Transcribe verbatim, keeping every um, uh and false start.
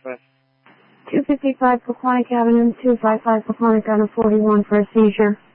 Bye. two fifty-five Paquonic Avenue, two five five Paquonic on a forty-one for a seizure.